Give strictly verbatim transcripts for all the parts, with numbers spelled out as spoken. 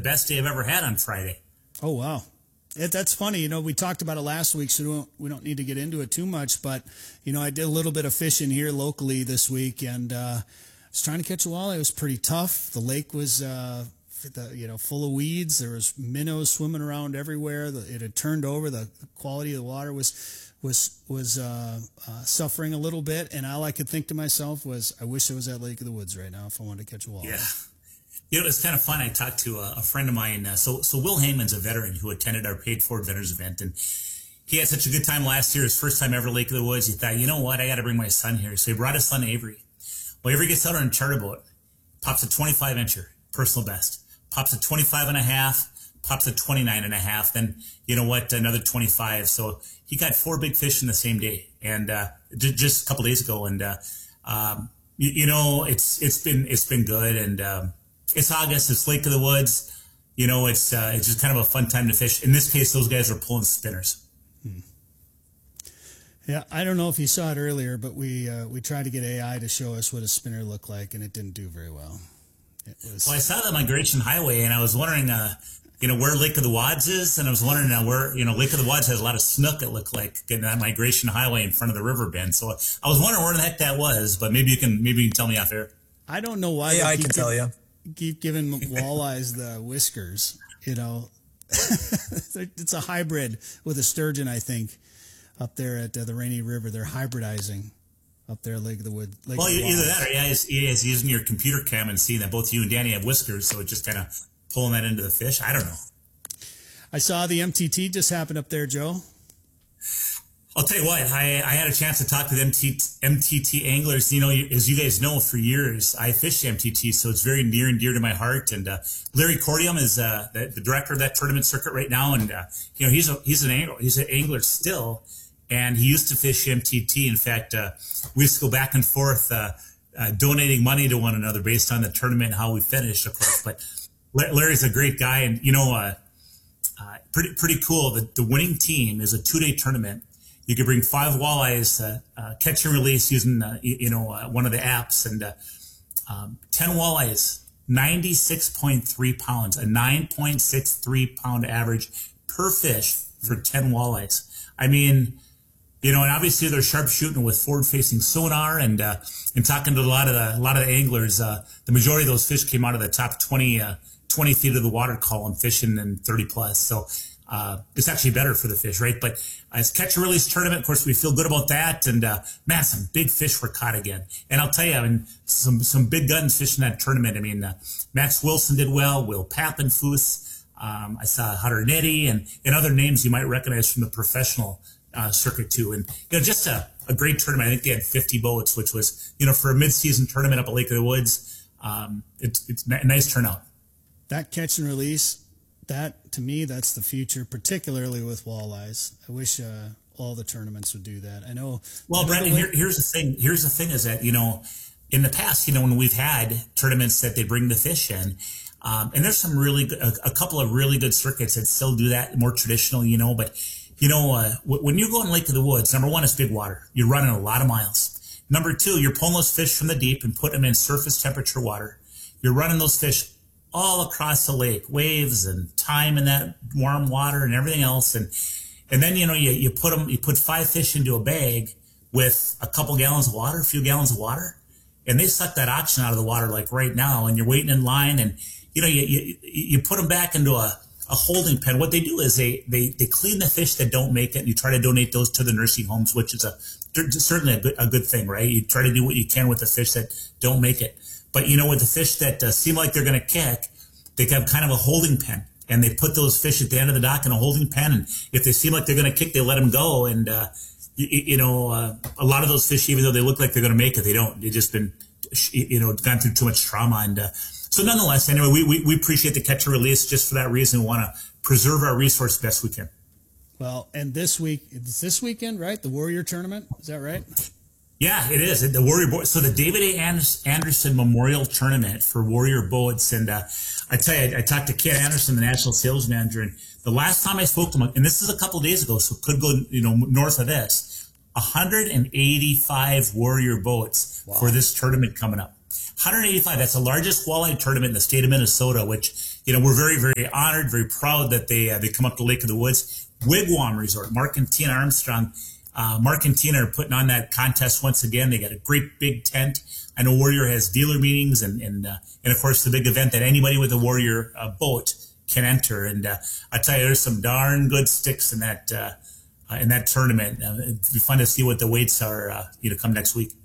best day I've ever had on Friday. Oh, wow. It, that's funny. You know, we talked about it last week, so we don't, we don't need to get into it too much. But, you know, I did a little bit of fishing here locally this week, and uh, I was trying to catch a walleye. It was pretty tough. The lake was, uh, the, you know, full of weeds. There was minnows swimming around everywhere. The, it had turned over. The quality of the water was was was uh, uh, suffering a little bit, and all I could think to myself was, I wish I was at Lake of the Woods right now if I wanted to catch a walleye. Yeah. You know, it's kind of fun. I talked to a, a friend of mine. Uh, so, so Will Heyman's a veteran who attended our paid forward veterans event, and he had such a good time last year. His first time ever Lake of the Woods. He thought, you know what, I got to bring my son here. So he brought his son Avery. Well, Avery gets out on a charter boat, pops a twenty-five incher, personal best, pops a twenty-five and a half, pops a twenty-nine and a half. Then, you know what, another twenty-five. So he got four big fish in the same day, and uh, just a couple days ago. And uh, um, you, you know, it's it's been it's been good, and. Um, It's August. It's Lake of the Woods. You know, it's uh, it's just kind of a fun time to fish. In this case, those guys are pulling spinners. Hmm. Yeah, I don't know if you saw it earlier, but we uh, we tried to get A I to show us what a spinner looked like, and it didn't do very well. It was. Well, I saw the Migration Highway, and I was wondering, uh, you know, where Lake of the Wads is, and I was wondering uh, where, you know, Lake of the Wads has a lot of snook. It looked like getting that Migration Highway in front of the river bend. So I was wondering where the heck that was, but maybe you can maybe you can tell me off air. I don't know why. Yeah, I can tell you. Keep giving walleyes the whiskers, you know. It's a hybrid with a sturgeon, I think, up there at uh, the Rainy River. They're hybridizing up there at Lake of the Wood. Lake well, of the either that or yeah, he's, he's using your computer cam and seeing that both you and Danny have whiskers, so it's just kind of pulling that into the fish. I don't know. I saw the M T T just happen up there, Joe. I'll tell you what, I, I had a chance to talk to the M T, M T T anglers. You know, as you guys know, for years, I fished M T T, so it's very near and dear to my heart. And uh, Larry Cordium is uh, the, the director of that tournament circuit right now. And, uh, you know, he's a, he's an angler. He's an angler still. And he used to fish M T T. In fact, uh, we used to go back and forth uh, uh, donating money to one another based on the tournament and how we finished, of course. But Larry's a great guy. And, you know, uh, uh, pretty, pretty cool. The, the winning team is a two-day tournament. You could bring five walleyes, uh, uh, catch and release using, uh, you, you know, uh, one of the apps, and uh, um, ten walleyes, ninety-six point three pounds, a nine point six three pound average per fish for ten walleyes. I mean, you know, and obviously they're sharpshooting with forward-facing sonar, and uh, and talking to a lot of the a lot of the anglers, uh, the majority of those fish came out of the top twenty, uh, twenty feet of the water column, fishing in thirty plus. So. Uh, it's actually better for the fish, right? But uh, it's catch and release tournament. Of course, we feel good about that. And, uh, man, some big fish were caught again. And I'll tell you, I mean, some, some big guns fishing that tournament. I mean, uh, Max Wilson did well, Will Pappenfuss. Um, I saw Hunter Nettie and, and other names you might recognize from the professional, uh, circuit too. And, you know, just a, a great tournament. I think they had fifty boats, which was, you know, for a mid-season tournament up at Lake of the Woods, um, it's, it's a nice turnout. That catch and release. That, to me, that's the future, particularly with walleyes. I wish uh, all the tournaments would do that. I know. Well, Brendan, here, here's the thing. Here's the thing is that, you know, in the past, you know, when we've had tournaments that they bring the fish in, um, and there's some really good, a, a couple of really good circuits that still do that, more traditional, you know, but, you know, uh, when you go in Lake of the Woods, number one, it's big water. You're running a lot of miles. Number two, you're pulling those fish from the deep and putting them in surface temperature water. You're running those fish all across the lake, waves and time in that warm water and everything else. And, and then, you know, you, you put them, you put five fish into a bag with a couple gallons of water, a few gallons of water, and they suck that oxygen out of the water like right now. And you're waiting in line, and, you know, you, you, you put them back into a, a holding pen. What they do is they, they, they clean the fish that don't make it, and you try to donate those to the nursing homes, which is a, certainly a good, a good thing, right? You try to do what you can with the fish that don't make it. But, you know, with the fish that uh, seem like they're going to kick, they have kind of a holding pen, and they put those fish at the end of the dock in a holding pen. And if they seem like they're going to kick, they let them go. And, uh, you, you know, uh, a lot of those fish, even though they look like they're going to make it, they don't. They've just been, you know, gone through too much trauma. And uh, so nonetheless, anyway, we, we, we appreciate the catch and release just for that reason. We want to preserve our resource best we can. Well, and this week, it's this weekend, right? The Warrior Tournament. Is that right? Yeah, it is. The Warrior Boat. So the David A. Anderson Memorial Tournament for Warrior Boats. And uh, I tell you, I, I talked to Ken Anderson, the national sales manager, and the last time I spoke to him, and this is a couple of days ago, so it could go, you know, north of this, one hundred eighty-five Warrior boats wow. for this tournament coming up. one hundred eighty-five. That's the largest walleye tournament in the state of Minnesota, which, you know, we're very, very honored, very proud that they uh, they come up to Lake of the Woods. Wigwam Resort, Mark and Tina Armstrong. Uh, Mark and Tina are putting on that contest once again. They got a great big tent. I know Warrior has dealer meetings and and uh, and of course the big event that anybody with a Warrior uh, boat can enter. And uh, I tell you, there's some darn good sticks in that uh, uh, in that tournament. Uh, it'd be fun to see what the weights are, uh, you know, come next week.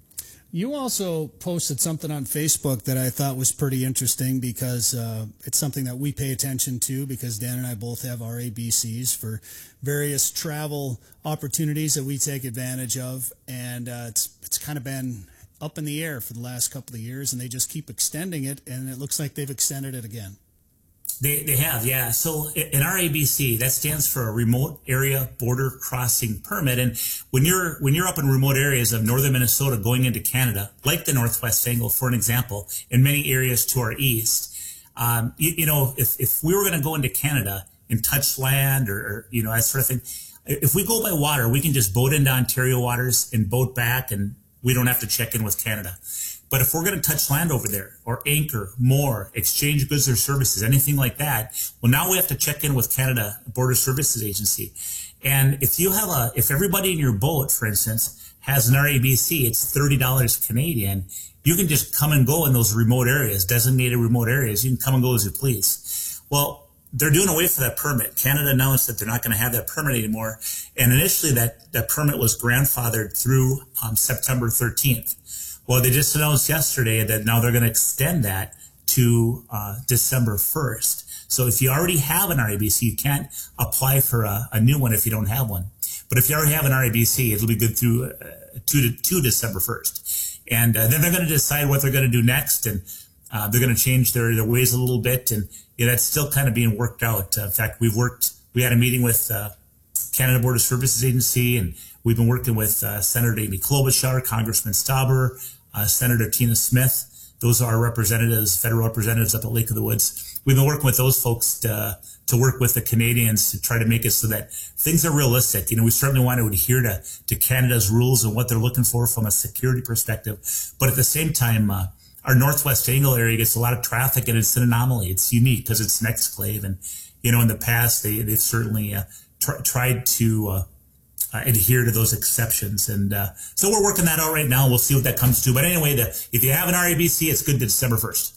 You also posted something on Facebook that I thought was pretty interesting because uh, it's something that we pay attention to because Dan and I both have our A B Cs for various travel opportunities that we take advantage of. And uh, it's it's kind of been up in the air for the last couple of years, and they just keep extending it, and it looks like they've extended it again. They they have, yeah. So in our A B C, that stands for a remote area border crossing permit. And when you're when you're up in remote areas of northern Minnesota going into Canada, like the Northwest Angle, for an example, in many areas to our east, um, you, you know, if, if we were going to go into Canada and touch land or, or, you know, that sort of thing, if we go by water, we can just boat into Ontario waters and boat back, and we don't have to check in with Canada. But if we're going to touch land over there or anchor, moor, exchange goods or services, anything like that, well, now we have to check in with Canada Border Services Agency. And if you have a, if everybody in your boat, for instance, has an R A B C, it's thirty dollars Canadian. You can just come and go in those remote areas, designated remote areas. You can come and go as you please. Well, they're doing away for that permit. Canada announced that they're not going to have that permit anymore. And initially that, that permit was grandfathered through um, September thirteenth. Well, they just announced yesterday that now they're going to extend that to uh, December first. So if you already have an R A B C, you can't apply for a, a new one if you don't have one. But if you already have an R A B C, it'll be good through uh, to, to December first. And uh, then they're going to decide what they're going to do next. And uh, they're going to change their, their ways a little bit. And yeah, that's still kind of being worked out. Uh, in fact, we've worked, we had a meeting with uh, Canada Border Services Agency, and we've been working with uh, Senator Amy Klobuchar, Congressman Stauber, uh, Senator Tina Smith. Those are our representatives, federal representatives up at Lake of the Woods. We've been working with those folks to, to work with the Canadians to try to make it so that things are realistic. You know, we certainly want to adhere to, to Canada's rules and what they're looking for from a security perspective. But at the same time, uh, our Northwest Angle area gets a lot of traffic, and it's an anomaly. It's unique because it's an exclave. And, you know, in the past, they, they've certainly uh, tr- tried to uh, uh, adhere to those exceptions. And uh, so we're working that out right now. We'll see what that comes to. But anyway, the, if you have an R A B C, it's good to December first.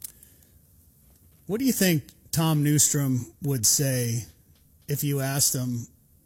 What do you think Tom Newstrom would say if you asked him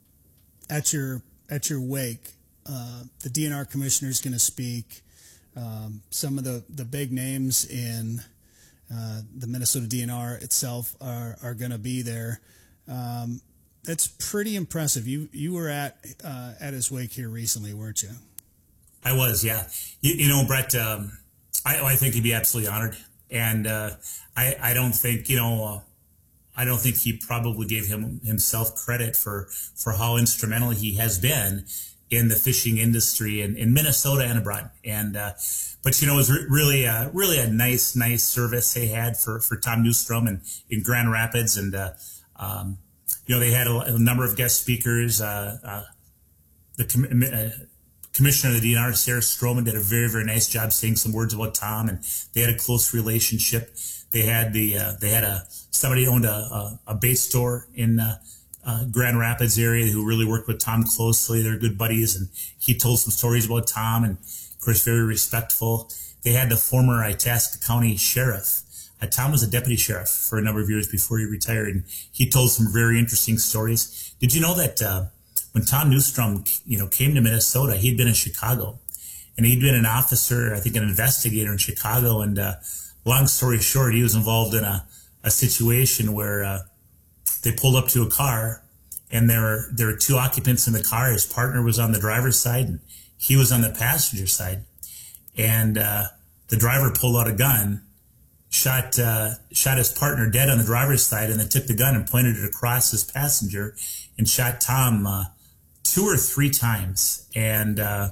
at your at your wake, uh, the D N R commissioner is going to speak, um, some of the, the big names in uh, the Minnesota D N R itself are, are going to be there. Um, that's pretty impressive. You you were at uh, at his wake here recently, weren't you? I was, yeah. You, you know, Brett, um, I, I think he'd be absolutely honored. And uh, I, I don't think, you know, uh, I don't think he probably gave him himself credit for, for how instrumental he has been in the fishing industry in, in Minnesota and abroad. And, uh, but, you know, it was re- really, uh, really a nice, nice service they had for, for Tom Newstrom and in Grand Rapids. And, uh, um, you know, they had a, a number of guest speakers. Uh, uh, the com- uh, Commissioner of the D N R, Sarah Stroman, did a very, very nice job saying some words about Tom, and they had a close relationship. They had the, uh, they had a, somebody owned a, a, a bait store in, uh, uh, Grand Rapids area who really worked with Tom closely. They're good buddies, and he told some stories about Tom, and of course, very respectful. They had the former Itasca County Sheriff. Uh, Tom was a deputy sheriff for a number of years before he retired, and he told some very interesting stories. Did you know that, uh, when Tom Newstrom, you know, came to Minnesota, he'd been in Chicago, and he'd been an officer, I think an investigator in Chicago. And uh, long story short, he was involved in a, a situation where uh, they pulled up to a car, and there were, there were two occupants in the car. His partner was on the driver's side, and he was on the passenger side. And uh, the driver pulled out a gun, shot uh, shot his partner dead on the driver's side, and then took the gun and pointed it across his passenger and shot Tom uh, two or three times. And uh,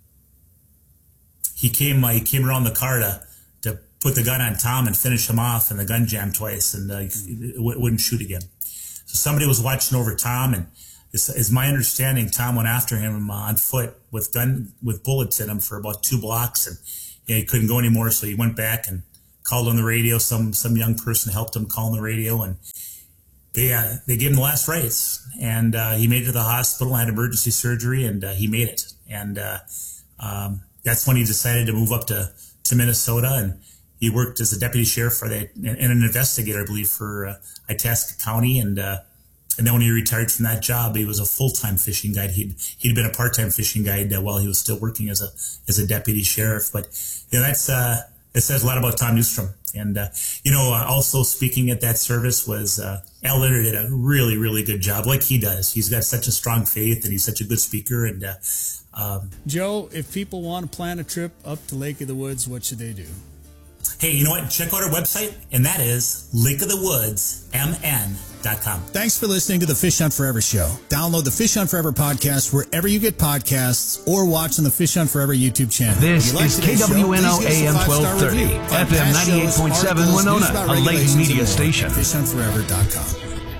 he came uh, he came around the car to to put the gun on Tom and finish him off, and the gun jammed twice, and uh, it wouldn't shoot again. So somebody was watching over Tom, and it's, it's my understanding Tom went after him uh, on foot with gun with bullets in him for about two blocks, and you know, he couldn't go anymore, so he went back and called on the radio. Some some young person helped him call on the radio, and they uh, they gave him the last rites. And uh, he made it to the hospital, had emergency surgery, and uh, he made it. And uh, um, that's when he decided to move up to, to Minnesota, and he worked as a deputy sheriff for that and an investigator, I believe, for uh, Itasca County. And uh, and then when he retired from that job, he was a full time fishing guide. He'd he'd been a part time fishing guide uh, while he was still working as a as a deputy sheriff. But you know, that's uh, it says a lot about Tom Newstrom. And uh, you know, uh, also speaking at that service was uh, Al Leonard did a really really good job, like he does. He's got such a strong faith, and he's such a good speaker. And uh, um, Joe, if people want to plan a trip up to Lake of the Woods, what should they do? Hey, you know what? Check out our website, and that is lake of the woods m n dot com. Thanks for listening to the Fish Hunt Forever show. Download the Fish Hunt Forever podcast wherever you get podcasts, or watch on the Fish Hunt Forever YouTube channel. This is K W N O A M twelve thirty, F M ninety-eight point seven Winona, a Lake Media station. fish hunt forever dot com.